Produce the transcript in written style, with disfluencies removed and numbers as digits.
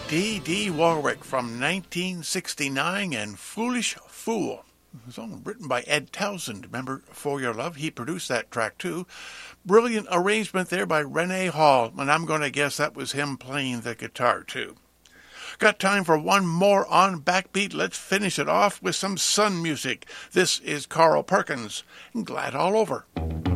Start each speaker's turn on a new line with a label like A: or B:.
A: Dee Dee Warwick from 1969 and Foolish Fool. A song written by Ed Townsend. Remember For Your Love? He produced that track too. Brilliant arrangement there by Renee Hall, and I'm going to guess that was him playing the guitar too. Got time for one more on Backbeat. Let's finish it off with some Sun music. This is Carl Perkins and Glad All Over.